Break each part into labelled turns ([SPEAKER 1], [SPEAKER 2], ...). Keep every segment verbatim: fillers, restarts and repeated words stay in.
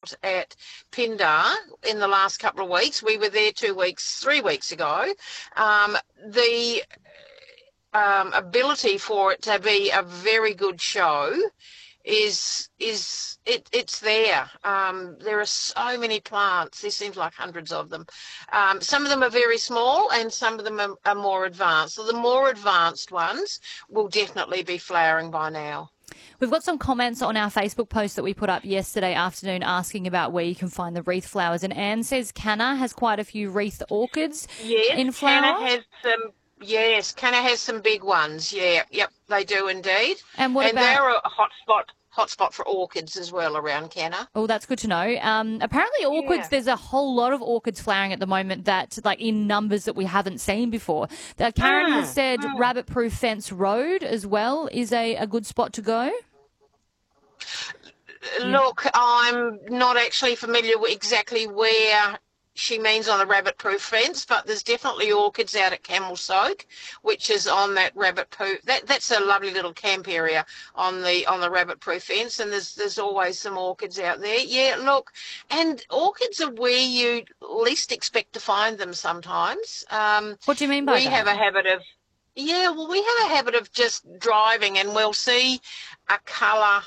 [SPEAKER 1] out at Pindar in the last couple of weeks. We were there two weeks, three weeks ago. Um, the um, ability for it to be a very good show is is it it's there. Um, there are so many plants. There seems like hundreds of them. Um, some of them are very small, and some of them are, are more advanced. So the more advanced ones will definitely be flowering by now.
[SPEAKER 2] We've got some comments on our Facebook post that we put up yesterday afternoon asking about where you can find the wreath flowers. And Anne says Canna has quite a few wreath orchids
[SPEAKER 1] yes,
[SPEAKER 2] in flower.
[SPEAKER 1] Canna has some. Yes, Canna has some big ones. Yeah, yep, they do indeed.
[SPEAKER 2] And what
[SPEAKER 1] and
[SPEAKER 2] about?
[SPEAKER 1] they're a hot spot. Hotspot for orchids as well around Canna.
[SPEAKER 2] Oh, that's good to know. Um, apparently orchids, yeah. There's a whole lot of orchids flowering at the moment that, like, in numbers that we haven't seen before. That Karen mm, has said mm. Rabbit Proof Fence Road as well is a, a good spot to go.
[SPEAKER 1] Look, I'm not actually familiar with exactly where she means on the rabbit-proof fence, but there's definitely orchids out at Camel Soak, which is on that rabbit-proof. That that's a lovely little camp area on the on the rabbit-proof fence, and there's there's always some orchids out there. Yeah, look, and orchids are where you least expect to find them sometimes. Um,
[SPEAKER 2] what do you mean by
[SPEAKER 1] we
[SPEAKER 2] that?
[SPEAKER 1] We have a habit of. Yeah, well, we have a habit of just driving, and we'll see a colour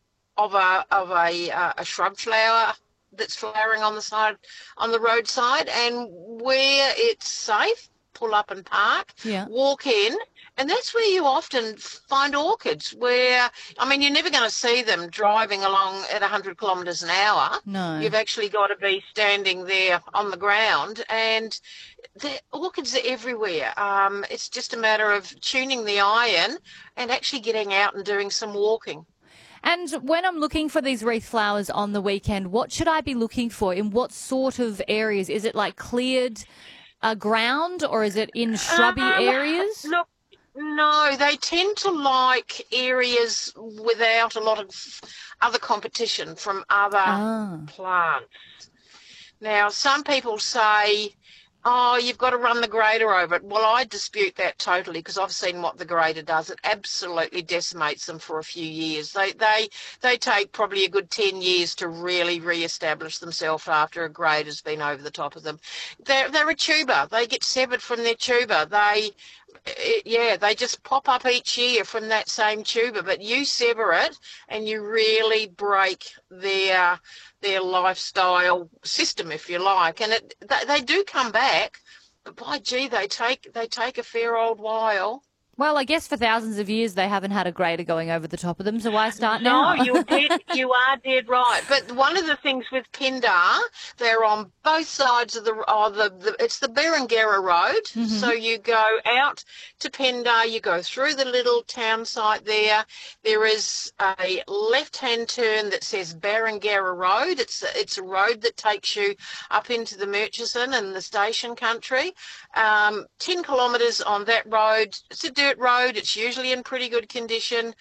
[SPEAKER 1] of a of a uh, a shrub flower that's flowering on the side, on the roadside, and where it's safe, pull up and park,
[SPEAKER 2] yeah.
[SPEAKER 1] walk in, and that's where you often find orchids. Where I mean, you're never going to see them driving along at one hundred kilometres an hour.
[SPEAKER 2] No,
[SPEAKER 1] you've actually got to be standing there on the ground, and the orchids are everywhere. Um, it's just a matter of tuning the eye in and actually getting out and doing some walking.
[SPEAKER 2] And when I'm looking for these wreath flowers on the weekend, what should I be looking for? In what sort of areas? Is it like cleared uh, ground, or is it in shrubby
[SPEAKER 1] um,
[SPEAKER 2] areas?
[SPEAKER 1] Look, no, they tend to like areas without a lot of other competition from other
[SPEAKER 2] ah.
[SPEAKER 1] plants. Now, some people say, oh, you've got to run the grader over it. Well, I dispute that totally, because I've seen what the grader does. It absolutely decimates them for a few years. They they they take probably a good ten years to really re-establish themselves after a grader's been over the top of them. They're, they're a tuber. They get severed from their tuber. They, it, yeah, they just pop up each year from that same tuber. But you sever it and you really break their their lifestyle system, if you like, and it they, they do come back, but by gee, they take they take a fair old while.
[SPEAKER 2] Well, I guess for thousands of years they haven't had a grader going over the top of them, so why start
[SPEAKER 1] no,
[SPEAKER 2] now?
[SPEAKER 1] No, you're dead, you are dead right. But one of the things with Pindar, they're on both sides of the, oh, the, the it's the Berengara Road.
[SPEAKER 2] Mm-hmm.
[SPEAKER 1] So you go out to Pindar, you go through the little town site there. There is a left-hand turn that says Berengara Road. It's it's a road that takes you up into the Murchison and the station country. Um, ten kilometres on that road. It's a dirt road. It's usually in pretty good condition.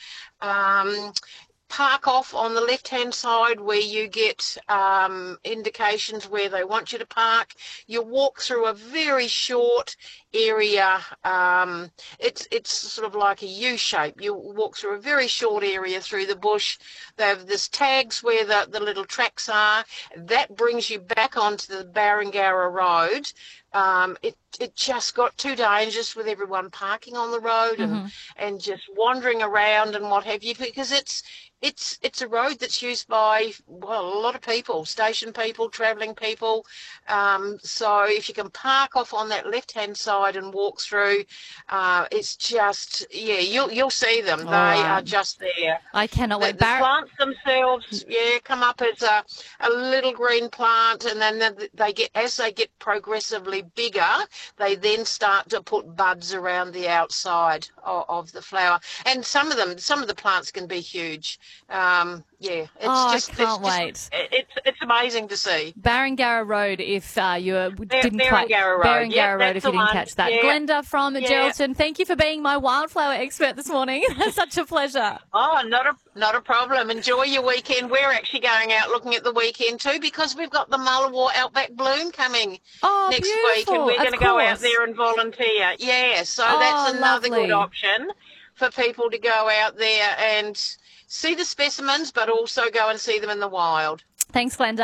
[SPEAKER 1] Um, park off on the left-hand side where you get um, indications where they want you to park. You walk through a very short area. Um, it's it's sort of like a U shape. You walk through a very short area through the bush. They have this tags where the, the little tracks are. That brings you back onto the Berengara Road. Um, it it just got too dangerous with everyone parking on the road and,
[SPEAKER 2] mm-hmm.
[SPEAKER 1] and just wandering around and what have you, because it's it's it's a road that's used by, well, a lot of people, station people, travelling people. Um, so if you can park off on that left-hand side and walk through, uh, it's just, yeah, you'll you'll see them.
[SPEAKER 2] All
[SPEAKER 1] they
[SPEAKER 2] right.
[SPEAKER 1] are just there.
[SPEAKER 2] I cannot
[SPEAKER 1] the,
[SPEAKER 2] wait.
[SPEAKER 1] The
[SPEAKER 2] Bar-
[SPEAKER 1] plants themselves, yeah, come up as a, a little green plant, and then they get, as they get progressively bigger, they then start to put buds around the outside of, of the flower. And some of them, some of the plants can be huge. Um, yeah, it's
[SPEAKER 2] oh,
[SPEAKER 1] just,
[SPEAKER 2] I can't
[SPEAKER 1] it's
[SPEAKER 2] wait.
[SPEAKER 1] Just, it's it's amazing to see.
[SPEAKER 2] Barangara Road, if uh, you uh, didn't
[SPEAKER 1] Barangara
[SPEAKER 2] quite.
[SPEAKER 1] Road.
[SPEAKER 2] Barangara
[SPEAKER 1] Yep,
[SPEAKER 2] Road, if you didn't
[SPEAKER 1] one.
[SPEAKER 2] catch that.
[SPEAKER 1] Yeah.
[SPEAKER 2] Glenda from
[SPEAKER 1] Yeah.
[SPEAKER 2] Geraldton, thank you for being my wildflower expert this morning. Such a pleasure.
[SPEAKER 1] Oh, not a not a problem. Enjoy your weekend. We're actually going out looking at the weekend too, because we've got the Mullawar Outback Bloom coming
[SPEAKER 2] oh,
[SPEAKER 1] next
[SPEAKER 2] beautiful.
[SPEAKER 1] week, and we're going to go out there and volunteer. Yeah, so
[SPEAKER 2] oh,
[SPEAKER 1] that's another
[SPEAKER 2] lovely.
[SPEAKER 1] good option for people to go out there and see the specimens, but also go and see them in the wild.
[SPEAKER 2] Thanks, Glenda.